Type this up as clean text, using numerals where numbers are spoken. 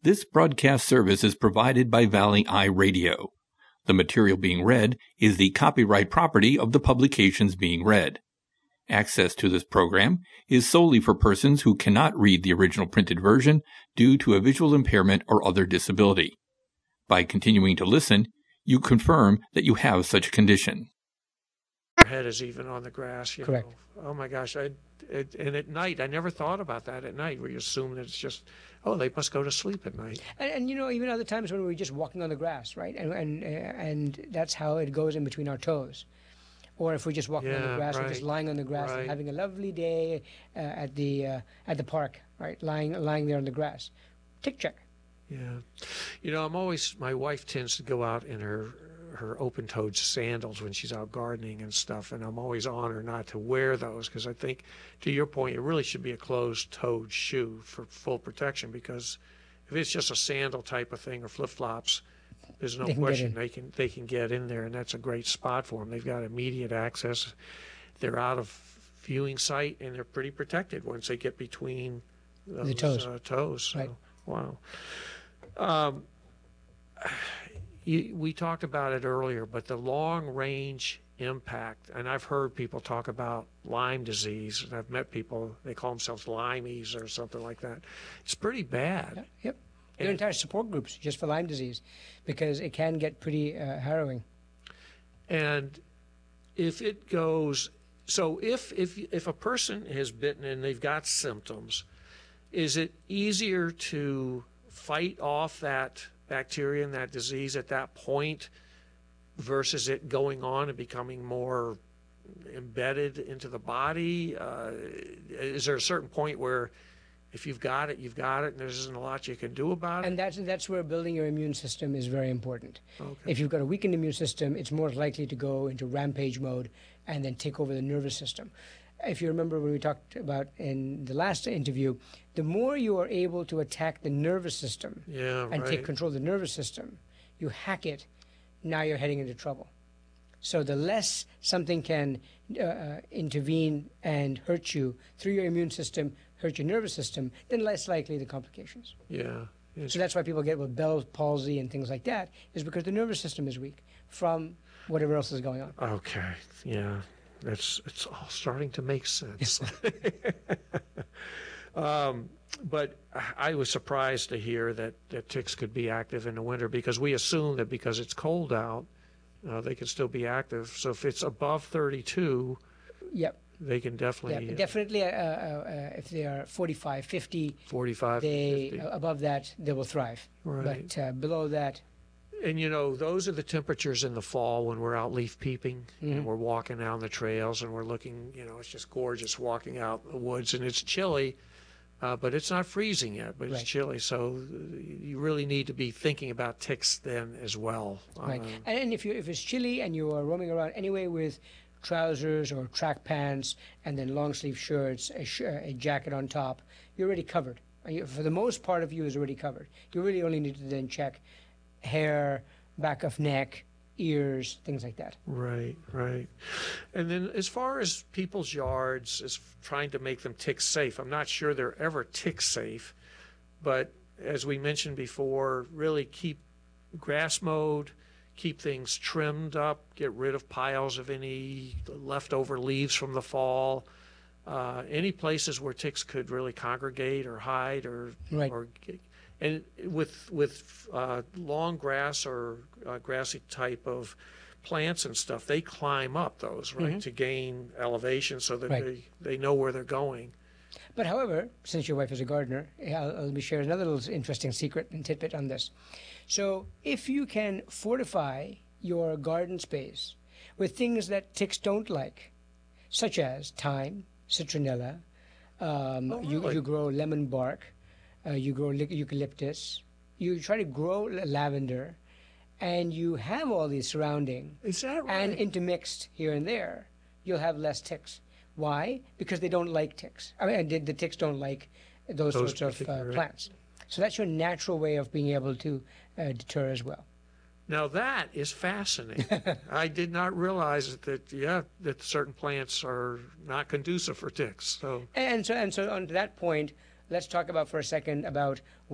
This broadcast service is provided by Valley Eye Radio. The material being read is the copyright property of the publications being read. Access to this program is solely for persons who cannot read the original printed version due to a visual impairment or other disability. By continuing to listen, you confirm that you have such a condition. Your head is even on the grass. Correct. Oh my gosh! And at night, I never thought about that. At night, where you assume that it's just, they must go to sleep at night. And even other times when we're just walking on the grass, right? And that's how it goes in between our toes. Or if we're just walking on the grass, or just lying on the grass and having a lovely day at the park, right? Lying there on the grass. Tick check. Yeah. My wife tends to go out in her open-toed sandals when she's out gardening and stuff, and I'm always on her not to wear those, because I think, to your point, it really should be a closed-toed shoe for full protection, because if it's just a sandal type of thing or flip-flops, there's no question they can get in there, and that's a great spot for them. They've got immediate access. They're out of viewing sight, and they're pretty protected once they get between those toes. So, right. Wow. We talked about it earlier, but the long-range impact, and I've heard people talk about Lyme disease, and I've met people, they call themselves Lymies or something like that. It's pretty bad. Yep. There are entire support groups just for Lyme disease, because it can get pretty harrowing. And if it goes, so if a person is bitten and they've got symptoms, is it easier to fight off that bacteria and that disease at that point versus it going on and becoming more embedded into the body? Is there a certain point where if you've got it, and there isn't a lot you can do about it? And that's where building your immune system is very important. Okay. If you've got a weakened immune system, it's more likely to go into rampage mode and then take over the nervous system. If you remember when we talked about in the last interview, the more you are able to attack the nervous system take control of the nervous system, you hack it, now you're heading into trouble. So the less something can intervene and hurt you through your immune system, hurt your nervous system, then less likely the complications. Yeah. So that's why people get with Bell's palsy and things like that, is because the nervous system is weak from whatever else is going on. Okay. Yeah. It's all starting to make sense. But I was surprised to hear that ticks could be active in the winter, because we assume that because it's cold out, they can still be active. So if it's above 32, yep, they can definitely... definitely, if they are 45, 50, above that, they will thrive. Right. But below that... And, those are the temperatures in the fall when we're out leaf peeping and we're walking down the trails and we're looking, it's just gorgeous walking out in the woods, and it's chilly, but it's not freezing yet, but it's chilly. So you really need to be thinking about ticks then as well. Right. And if it's chilly and you are roaming around anyway with trousers or track pants and then long sleeve shirts, a jacket on top, you're already covered. For the most part of you is already covered. You really only need to then check hair, back of neck, ears, things like that. Right. And then as far as people's yards, as trying to make them tick safe, I'm not sure they're ever tick safe, but as we mentioned before, really keep grass mowed, keep things trimmed up, get rid of piles of any leftover leaves from the fall, any places where ticks could really congregate or hide or and with long grass or grassy type of plants and stuff, they climb up those, to gain elevation so that they know where they're going. But however, since your wife is a gardener, let me share another little interesting secret and tidbit on this. So if you can fortify your garden space with things that ticks don't like, such as thyme, citronella, you grow lemon bark, you grow eucalyptus, you try to grow lavender, and you have all these surrounding and intermixed here and there, you'll have less ticks. Why? Because they don't like ticks. The ticks don't like those sorts of plants. So that's your natural way of being able to deter as well. Now that is fascinating. I did not realize that certain plants are not conducive for ticks. So on to that point, let's talk about for a second about